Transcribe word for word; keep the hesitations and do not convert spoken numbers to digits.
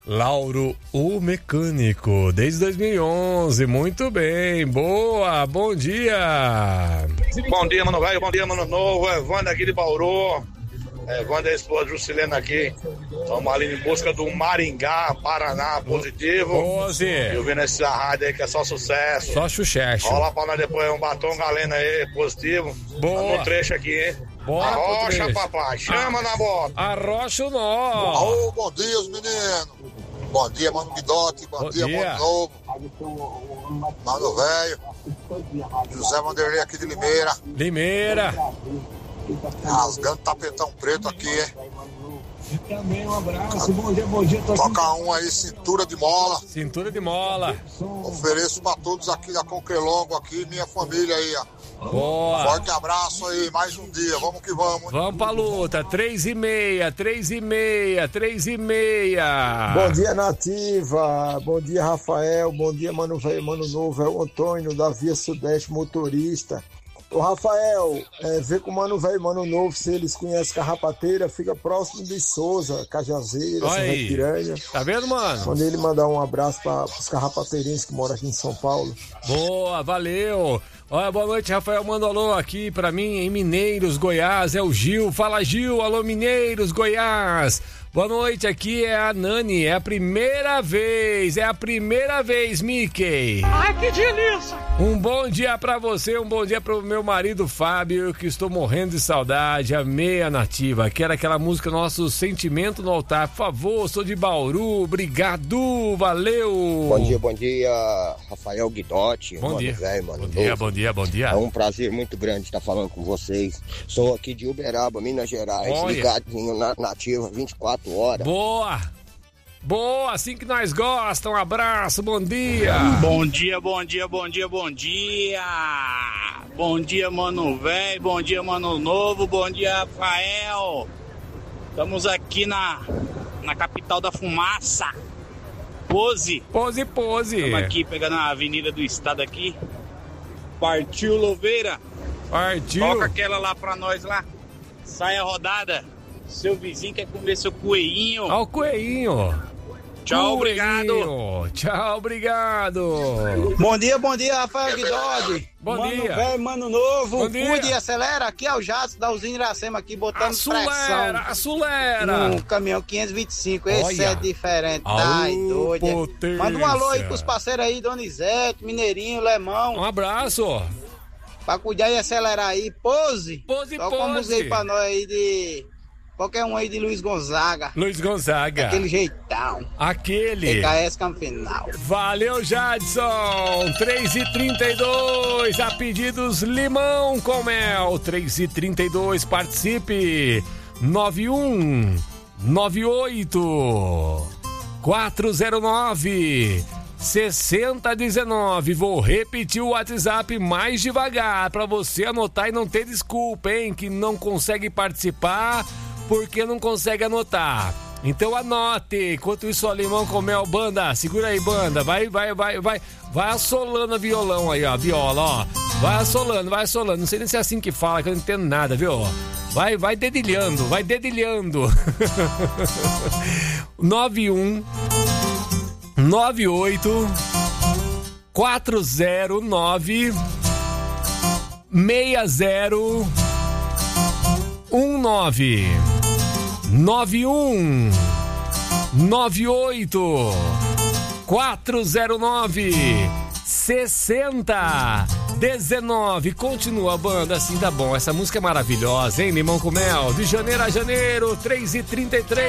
Lauro, o mecânico, desde dois mil e onze, muito bem, boa, bom dia. Bom dia, mano velho, bom dia, mano novo, Evandro aqui de Bauru, Evandro é a esposa Juscelena aqui, estamos ali em busca do Maringá, Paraná, positivo. Pose. E eu vendo essa rádio aí que é só sucesso. Só chuchecho. Rola pra nós depois um batom galena aí, positivo. Boa. Tá no trecho aqui, hein? Bora, Arrocha, papai, chama ah, na bota. Arrocha o nó. Alô, bom dia, os meninos. Bom dia, mano Guidotti. Bom, bom dia, dia, mano novo. Mano velho. José Vanderlei aqui de Limeira. Limeira. Rasgando tapetão preto aqui, hein? Também um abraço, bom dia, bom dia. Toca um aí, cintura de mola. Cintura de mola. Ofereço pra todos aqui da Conquelongo, aqui, minha família aí, ó. Boa. Forte abraço aí, mais um dia, vamos que vamos. Vamos pra luta, três e meia, três e meia, três e meia. Bom dia, Nativa, bom dia, Rafael, bom dia, Mano Velho, Mano Novo, é o Antônio da Via Sudeste, motorista. Ô, Rafael, é, vê com o Mano Velho, Mano Novo, se eles conhecem Carrapateira, fica próximo de Souza, Cajazeira, Santa Piranha. Tá vendo, mano? Quando ele mandar um abraço para os carrapateirenses que moram aqui em São Paulo. Boa, valeu. Olha, boa noite, Rafael, manda alô aqui pra mim em Mineiros, Goiás, é o Gil. Fala, Gil, alô, Mineiros, Goiás. Boa noite, aqui é a Nani, é a primeira vez, é a primeira vez, Mickey. Ai, que delícia! Um bom dia pra você, um bom dia pro meu marido Fábio, que estou morrendo de saudade, amei a Nativa. Quero aquela música Nosso Sentimento no Altar, por favor, sou de Bauru, obrigado, valeu! Bom dia, bom dia, Rafael Guidotti, bom mano dia. velho, mano bom novo. dia, bom dia, bom dia. É um prazer muito grande estar falando com vocês. Sou aqui de Uberaba, Minas Gerais, Olha. ligadinho na Nativa, vinte e quatro horas. Boa! Boa, assim que nós gostamos. Um abraço, bom dia. Bom dia, bom dia, bom dia, bom dia. Bom dia, mano velho, bom dia, mano novo, bom dia, Rafael. Estamos aqui na, na capital da fumaça. Pose. Pose, pose. Estamos aqui pegando a avenida do estado aqui. Partiu, Louveira. Partiu. Toca aquela lá pra nós lá. Sai a rodada. Seu vizinho quer comer seu coelhinho. Ó o coelhinho. Tchau, coelhinho. obrigado. Tchau, obrigado. Bom dia, bom dia, Rafael Guidodi. Bom mano dia. Velho, mano novo. Bom dia. Cuide e acelera. Aqui é o Jato da usina Iracema aqui, botando acelera, pressão. Acelera, No caminhão quinhentos e vinte e cinco. Esse Olha. é diferente. Ai, doido. Potência. Manda um alô aí pros parceiros aí, Donizete, Mineirinho, Lemão. Um abraço. Pra cuidar e acelerar aí. Pose. Pose, Toca pose. uma música aí pra nós aí de... Qualquer um aí de Luiz Gonzaga. Luiz Gonzaga. Aquele jeitão. Aquele. T K S Camfinal. Valeu, Jadson. três e trinta e dois. A pedidos limão com mel. três e trinta e dois. Participe. nove um nove oito quatro zero nove seis zero um nove. Vou repetir o WhatsApp mais devagar para você anotar e não ter desculpa, hein? Que não consegue participar porque não consegue anotar. Então anote. Enquanto isso, ó, limão com mel, banda. Segura aí, banda. Vai, vai, vai, vai. Vai assolando a violão aí, ó. Viola, ó. Vai assolando, vai assolando. Não sei nem se é assim que fala, que eu não entendo nada, viu? Vai, vai dedilhando, vai dedilhando. nove um nove oito quatro zero nove seis zero um nove. nove um nove oito quatro zero nove sessenta dezenove. Continua, banda, assim tá bom. Essa música é maravilhosa, hein? Limão com mel, de janeiro a janeiro, três e trinta e três.